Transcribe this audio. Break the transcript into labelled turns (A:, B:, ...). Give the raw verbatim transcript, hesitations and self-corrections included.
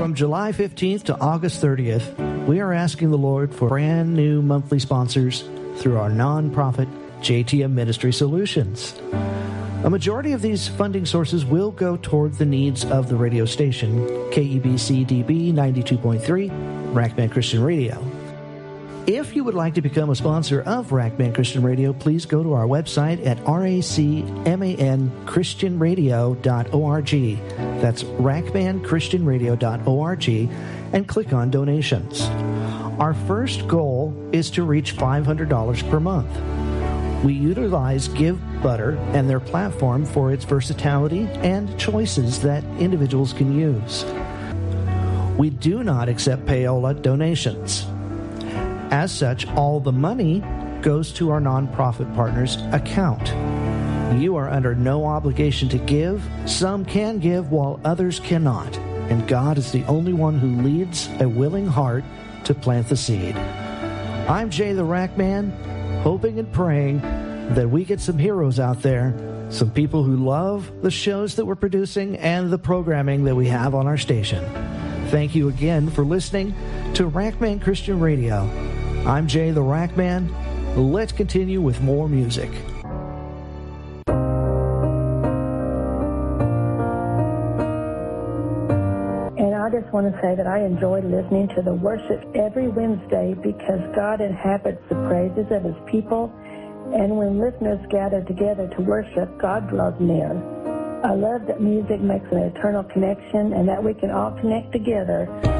A: From July fifteenth to August thirtieth, we are asking the Lord for brand new monthly sponsors through our nonprofit J T M Ministry Solutions. A majority of these funding sources will go toward the needs of the radio station, K E B C D B ninety-two point three, Rackman Christian Radio. If you would like to become a sponsor of Rackman Christian Radio, please go to our website at racman christian radio dot org. That's rackman christian radio dot org, and click on donations. Our first goal is to reach five hundred dollars per month. We utilize GiveButter and their platform for its versatility and choices that individuals can use. We do not accept payola donations. As such, all the money goes to our nonprofit partners' account. You are under no obligation to give. Some can give while others cannot. And God is the only one who leads a willing heart to plant the seed. I'm Jay the Rackman, hoping and praying that we get some heroes out there, some people who love the shows that we're producing and the programming that we have on our station. Thank you again for listening to Rackman Christian Radio. I'm Jay the Rackman. Let's continue with more music.
B: And I just want to say that I enjoy listening to the worship every Wednesday because God inhabits the praises of his people. And when listeners gather together to worship, God draws near. I love that music makes an eternal connection and that we can all connect together